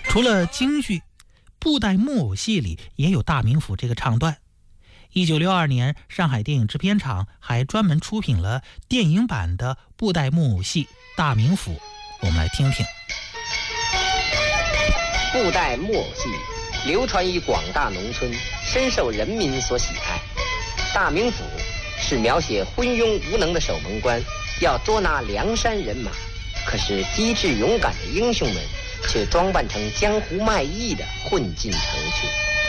除了京剧，布袋木偶戏里也有大名府这个唱段。1962年，上海电影制片厂还专门出品了电影版的布袋木偶戏《大名府》，我们来听听。 布袋木偶戏流传于广大农村，深受人民所喜爱。大名府是描写昏庸无能的守门官要捉拿梁山人马，可是机智勇敢的英雄们却装扮成江湖卖艺的混进城去。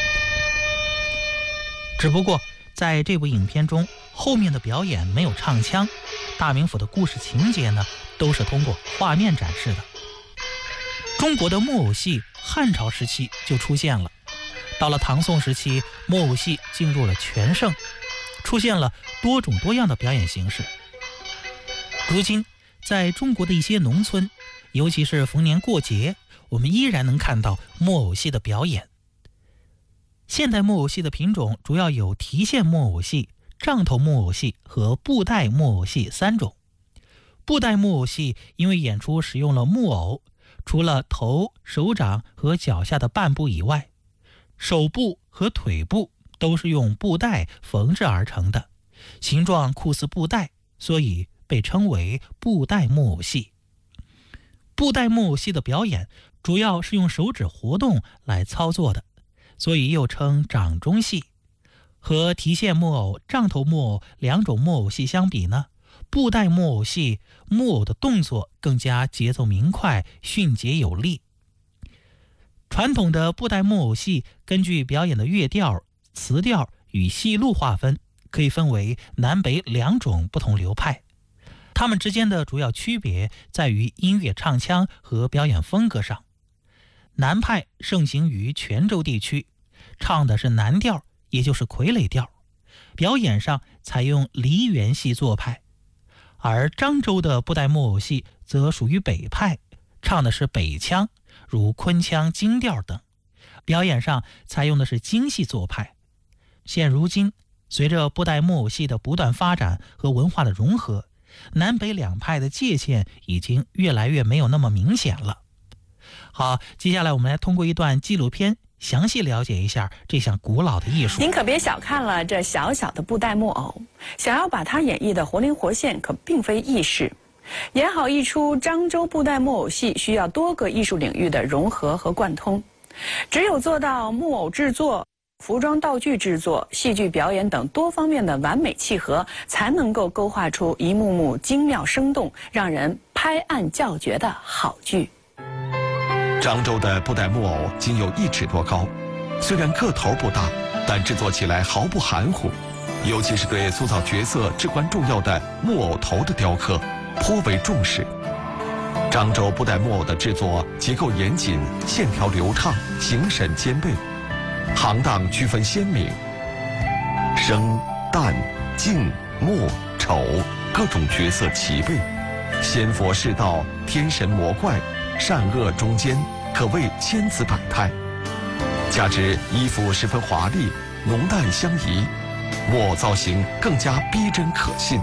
只不过在这部影片中，后面的表演没有唱腔，大名府的故事情节呢，都是通过画面展示的。中国的木偶戏汉朝时期就出现了，到了唐宋时期，木偶戏进入了全盛，出现了多种多样的表演形式。如今在中国的一些农村，尤其是逢年过节，我们依然能看到木偶戏的表演。现代木偶戏的品种主要有提线木偶戏、杖头木偶戏和布袋木偶戏3种。布袋木偶戏因为演出使用了木偶，除了头、手掌和脚下的半部以外，手部和腿部都是用布袋缝制而成的，形状酷似布袋，所以被称为布袋木偶戏。布袋木偶戏的表演主要是用手指活动来操作的，所以又称掌中戏。和提线木偶、杖头木偶2种木偶戏相比呢，布袋木偶戏木偶的动作更加节奏明快、迅捷有力。传统的布袋木偶戏根据表演的乐调、词调与戏路划分，可以分为南北2种不同流派。它们之间的主要区别在于音乐唱腔和表演风格上。南派盛行于泉州地区，唱的是南调，也就是傀儡调，表演上采用梨园戏做派。而漳州的布袋木偶戏则属于北派，唱的是北腔，如昆腔、京调等，表演上采用的是京戏做派。现如今，随着布袋木偶戏的不断发展和文化的融合，南北2派的界限已经越来越没有那么明显了。好，接下来我们来通过一段纪录片详细了解一下这项古老的艺术。 您可别小看了这小小的布袋木偶，想要把它演绎的活灵活现可并非易事。演好一出漳州布袋木偶戏需要多个艺术领域的融合和贯通，只有做到木偶制作、服装道具制作、戏剧表演等多方面的完美契合，才能够勾画出一幕幕精妙生动、让人拍案叫绝的好剧。 漳州的布袋木偶仅有1尺多高，虽然个头不大，但制作起来毫不含糊，尤其是对塑造角色至关重要的木偶头的雕刻颇为重视。漳州布袋木偶的制作结构严谨，线条流畅，形神兼备，行当区分鲜明，生、旦、净、末、丑各种角色齐备，仙佛世道、天神魔怪、善恶中间，可谓千姿百态。加之衣服十分华丽，浓淡相宜，木偶造型更加逼真可信。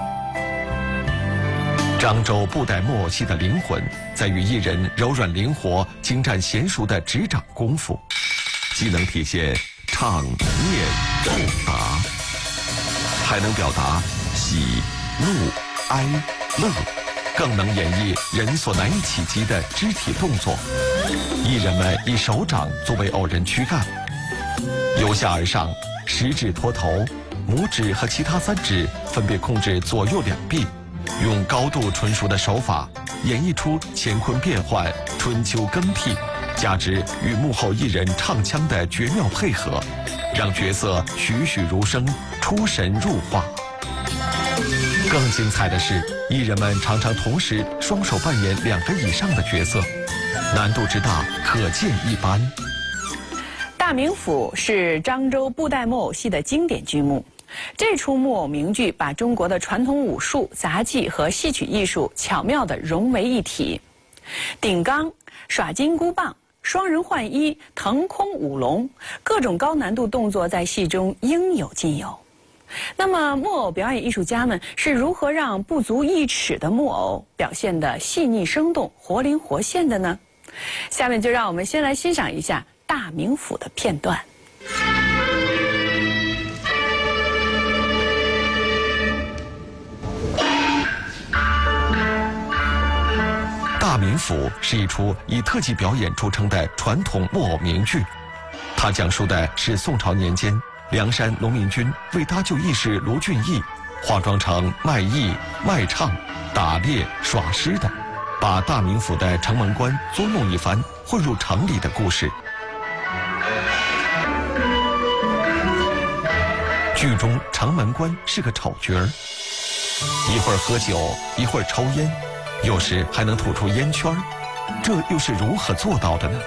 漳州布袋木偶戏的灵魂在于艺人柔软灵活、精湛娴熟的执掌功夫，既能体现唱、念、唱、答，还能表达喜、怒、哀、乐，更能演绎人所难以企及的肢体动作。艺人们以手掌作为偶人躯干，由下而上，食指托头，拇指和其他3指分别控制左右两臂，用高度纯熟的手法演绎出乾坤变幻、春秋更替，加之与幕后艺人唱腔的绝妙配合，让角色栩栩如生，出神入化。更精彩的是，艺人们常常同时双手扮演2个以上的角色，难度之大可见一斑。 大名府是漳州布袋木偶戏的经典剧目。这出木偶名剧把中国的传统武术、杂技和戏曲艺术巧妙地融为一体。顶缸、耍金箍棒、双人换衣、腾空舞龙，各种高难度动作在戏中应有尽有。那么木偶表演艺术家们是如何让不足1尺的木偶表现得细腻生动、活灵活现的呢？ 下面就让我们先来欣赏一下大名府的片段。 大名府是一出以特技表演著称的传统木偶名剧，它讲述的是宋朝年间梁山农民军为搭救义士卢俊义，化妆成卖艺、卖唱、打猎、耍狮的，把大名府的城门关捉弄一番，混入城里的故事。剧中城门关是个丑角儿，一会儿喝酒，一会儿抽烟，有时还能吐出烟圈，这又是如何做到的呢？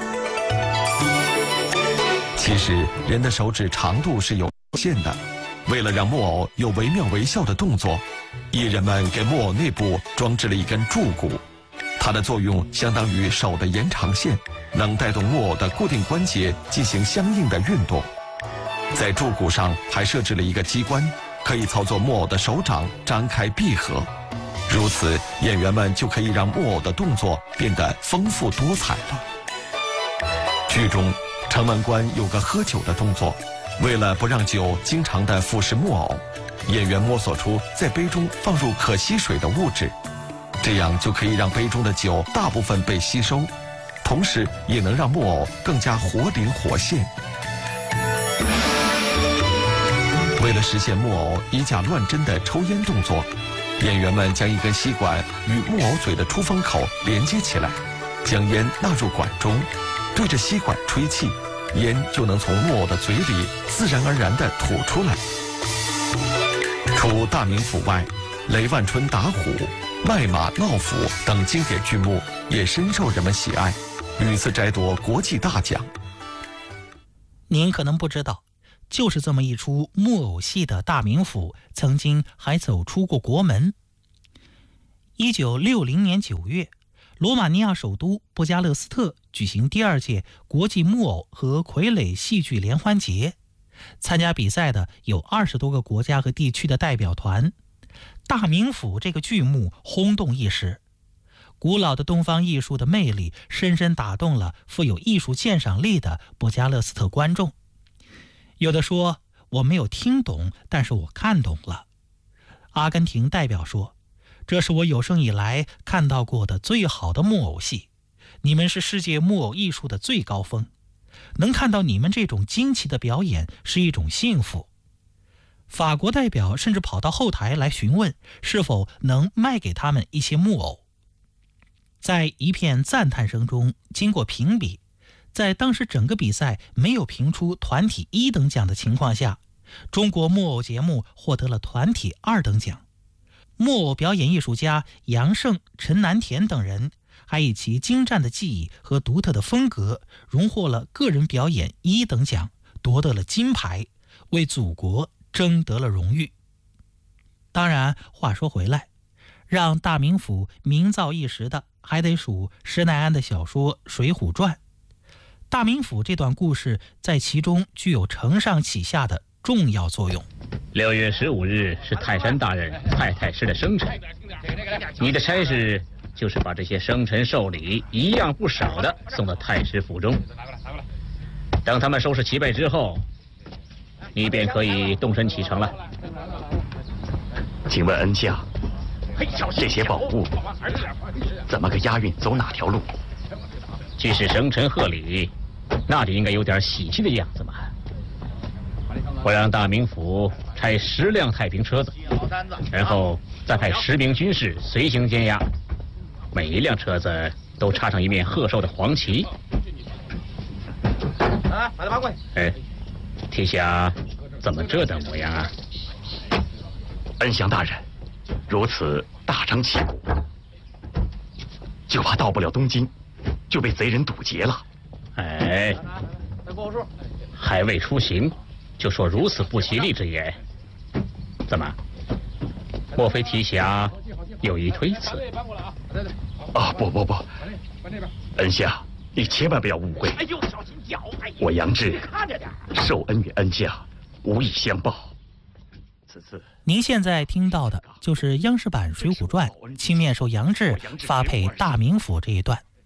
其实人的手指长度是有限的，为了让木偶有惟妙惟肖的动作，艺人们给木偶内部装置了一根柱骨，它的作用相当于手的延长线，能带动木偶的固定关节进行相应的运动。在柱骨上还设置了一个机关，可以操作木偶的手掌张开闭合，如此演员们就可以让木偶的动作变得丰富多彩了。剧中城门关有个喝酒的动作，为了不让酒经常地腐蚀木偶，演员摸索出在杯中放入可吸水的物质，这样就可以让杯中的酒大部分被吸收，同时也能让木偶更加活灵活现。为了实现木偶以假乱真的抽烟动作，演员们将一根吸管与木偶嘴的出风口连接起来，将烟纳入管中，对着吸管吹气，烟就能从木偶的嘴里自然而然地吐出来。除大名府外，雷万春打虎、卖马闹府等经典剧目也深受人们喜爱，屡次摘夺国际大奖。 您可能不知道，就是这么一出木偶戏的大名府，曾经还走出过国门。1960年9月，罗马尼亚首都布加勒斯特举行第2届国际木偶和傀儡戏剧联欢节，参加比赛的有20多个国家和地区的代表团。大名府这个剧目轰动一时，古老的东方艺术的魅力深深打动了富有艺术鉴赏力的布加勒斯特观众。有的说我没有听懂，但是我看懂了。阿根廷代表说，这是我有生以来看到过的最好的木偶戏，你们是世界木偶艺术的最高峰，能看到你们这种惊奇的表演是一种幸福。法国代表甚至跑到后台来询问是否能卖给他们一些木偶。在一片赞叹声中，经过评比，在当时整个比赛没有评出团体1等奖的情况下，中国木偶节目获得了团体2等奖。木偶表演艺术家杨胜、陈南田等人还以其精湛的技艺和独特的风格荣获了个人表演1等奖，夺得了金牌，为祖国争得了荣誉。当然，话说回来，让大名府名噪一时的还得数施耐庵的小说《水浒传》。大名府这段故事在其中具有承上启下的重要作用。 6月15日是泰山大人太太师的生辰，你的差事就是把这些生辰寿礼一样不少的送到太师府中。等他们收拾齐备之后，你便可以动身启程了。 请问恩将，这些宝物怎么个押运，走哪条路？ 既是生辰贺礼，那就应该有点喜气的样子嘛。我让大名府拆10辆太平车子，然后再派10名军士随行监押，每一辆车子都插上一面贺寿的黄旗。把它拿过来。哎，提辖怎么这等模样啊？ 恩祥大人，如此大张旗鼓，就怕到不了东京，就被贼人堵截了。 哎，还未出行，就说如此不吉利之言，怎么？莫非提辖有意推辞？ 啊，不，恩相，你千万不要误会。我杨志受恩于恩将，无以相报。此次您现在听到的就是央视版《水浒传》青面兽杨志发配大名府这一段。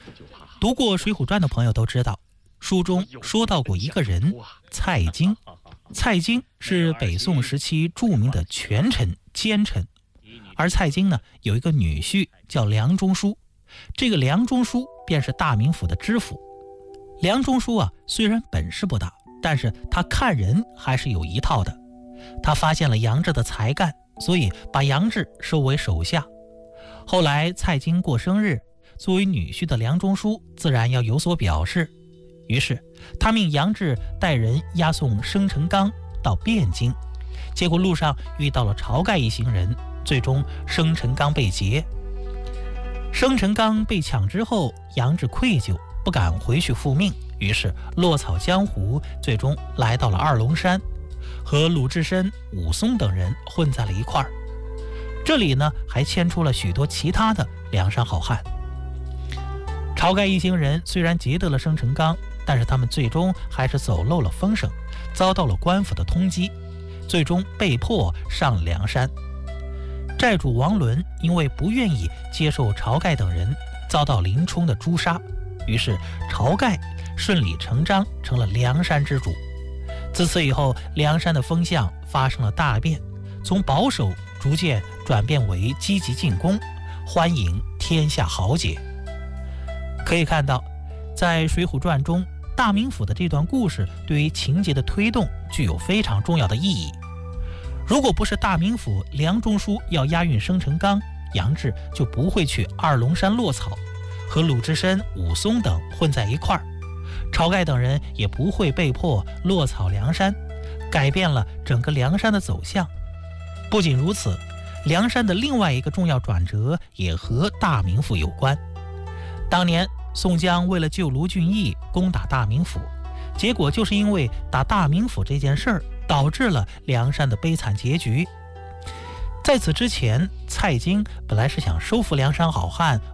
读过《水浒传》的朋友都知道，书中说到过一个人蔡京。蔡京是北宋时期著名的权臣奸臣，而蔡京呢有一个女婿叫梁中书，这个梁中书便是大名府的知府。梁中书啊虽然本事不大，但是他看人还是有一套的。他发现了杨志的才干，所以把杨志收为手下。后来蔡京过生日，作为女婿的梁中书自然要有所表示，于是他命杨志带人押送生辰纲到汴京，结果路上遇到了晁盖一行人，最终生辰纲被劫。生辰纲被抢之后，杨志愧疚，不敢回去复命，于是落草江湖，最终来到了二龙山，和鲁智深、武松等人混在了一块儿。这里呢还牵出了许多其他的梁山好汉。晁盖一行人虽然劫得了生辰纲，但是他们最终还是走漏了风声，遭到了官府的通缉，最终被迫上了梁山。寨主王伦因为不愿意接受晁盖等人，遭到林冲的诛杀，于是晁盖顺理成章成了梁山之主。自此以后，梁山的风向发生了大变，从保守逐渐转变为积极进攻，欢迎天下豪杰。可以看到，在《水浒传》中，大名府的这段故事对于情节的推动具有非常重要的意义。如果不是大名府梁中书要押运生辰纲，杨志就不会去二龙山落草，和鲁智深、武松等混在一块儿，晁盖等人也不会被迫落草梁山，改变了整个梁山的走向。不仅如此，梁山的另外一个重要转折也和大名府有关。当年宋江为了救卢俊义攻打大名府，结果就是因为打大名府这件事儿，导致了梁山的悲惨结局。在此之前，蔡京本来是想收服梁山好汉，